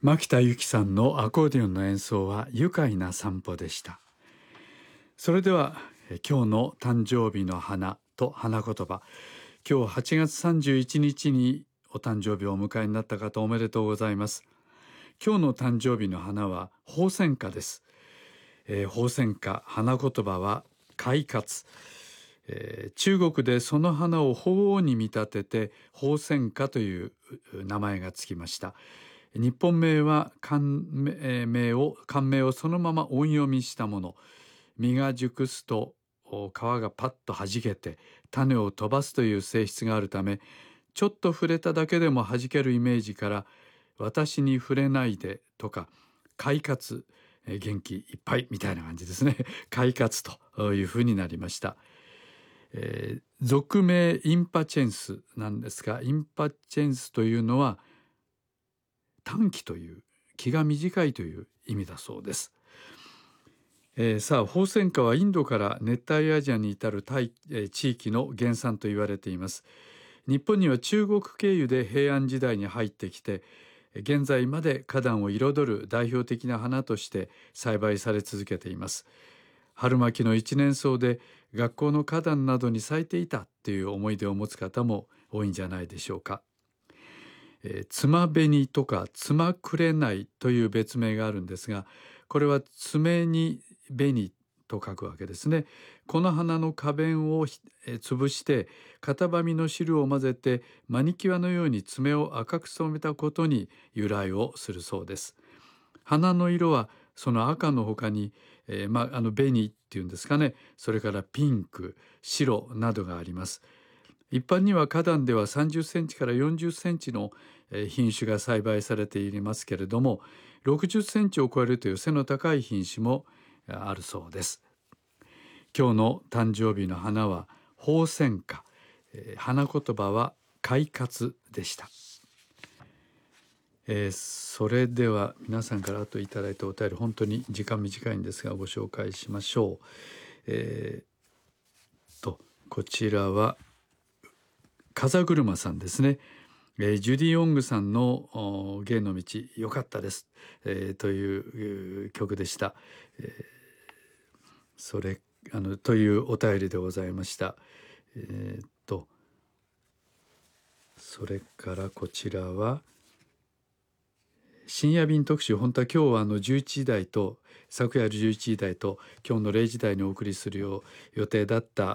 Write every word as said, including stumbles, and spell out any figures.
牧田由紀さんのアコーディオンの演奏は愉快な散歩でした。それでは今日の誕生日の花と花言葉。今日はちがつさんじゅういちにちにお誕生日をお迎えになった方、おめでとうございます。今日の誕生日の花は鳳仙花です。えー、鳳仙花、花言葉は快活。えー、中国でその花を鳳凰に見立てて鳳仙花という名前がつきました。日本名は漢名を漢名をそのまま音読みしたもの。実が熟すと皮がパッとはじけて種を飛ばすという性質があるため、ちょっと触れただけでもはじけるイメージから「私に触れないで」とか「快活」元気いっぱいみたいな感じですね。快活というふうになりました。えー、俗名インパチェンスなんですが、インパチェンスというのは短気という、気が短いという意味だそうです。えー、さあ、鳳仙花はインドから熱帯アジアに至る大、えー、地域の原産と言われています。日本には中国経由で平安時代に入ってきて、現在まで花壇を彩る代表的な花として栽培され続けています。春巻きの一年草で学校の花壇などに咲いていたという思い出を持つ方も多いんじゃないでしょうか。えー、妻紅とか妻紅という別名があるんですが、これは爪に紅と書くわけですね。この花の花弁を潰して型紙の汁を混ぜてマニキュアのように爪を赤く染めたことに由来をするそうです。花の色はその赤の他に、えーまあ、あの紅っていうんですかね、それからピンク、白などがあります。一般には花壇ではさんじゅっセンチからよんじゅっセンチの品種が栽培されていますけれども、ろくじゅっセンチを超えるという背の高い品種もあるそうです。今日の誕生日の花は鳳仙花、花言葉は快活でした。えー、それでは皆さんからあといただいたお便り、本当に時間短いんですがご紹介しましょう。えー、とこちらは風車さんですね。えー、ジュディ・オングさんの芸の道良かったです、えー、という曲でした。えー、それあのというお便りでございました。えー、っとそれからこちらは深夜便特集、本当は今日はあのじゅういちじ台と昨夜じゅういちじ台と今日のれいじ台にお送りするよう予定だった